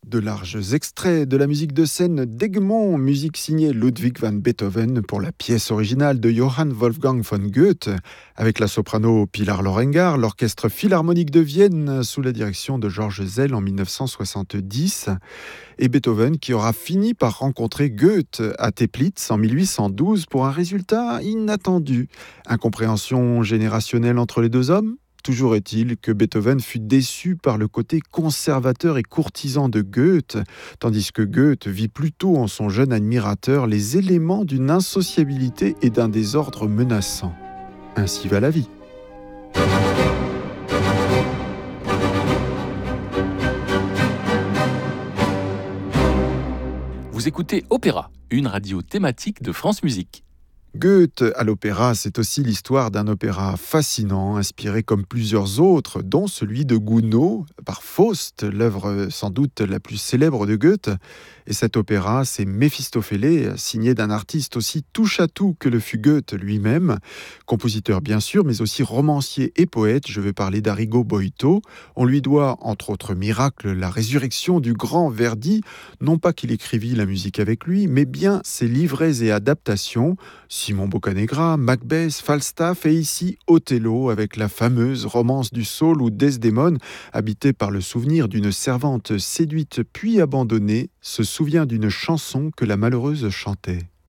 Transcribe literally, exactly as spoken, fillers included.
De larges extraits de la musique de scène d'Egmont, musique signée Ludwig van Beethoven pour la pièce originale de Johann Wolfgang von Goethe, avec la soprano Pilar Lorengar, l'orchestre philharmonique de Vienne sous la direction de Georges Zell en dix-neuf cent soixante-dix, et Beethoven qui aura fini par rencontrer Goethe à Teplitz en mille huit cent douze pour un résultat inattendu. Incompréhension générationnelle entre les deux hommes ? Toujours est-il que Beethoven fut déçu par le côté conservateur et courtisan de Goethe, tandis que Goethe vit plutôt en son jeune admirateur les éléments d'une insociabilité et d'un désordre menaçant. Ainsi va la vie. Vous écoutez Opéra, une radio thématique de France Musique. Goethe à l'opéra, c'est aussi l'histoire d'un opéra fascinant, inspiré comme plusieurs autres, dont celui de Gounod, par Faust, l'œuvre sans doute la plus célèbre de Goethe. Et cet opéra, c'est Méphistophélès, signé d'un artiste aussi touche-à-tout que le fut Goethe lui-même, compositeur bien sûr, mais aussi romancier et poète. Je veux parler d'Arrigo Boito. On lui doit, entre autres miracles, la résurrection du grand Verdi, non pas qu'il écrivit la musique avec lui, mais bien ses livrets et adaptations, Simon Boccanegra, Macbeth, Falstaff et ici Othello avec la fameuse romance du Saule où Desdémone, habitée par le souvenir d'une servante séduite puis abandonnée, se souvient d'une chanson que la malheureuse chantait.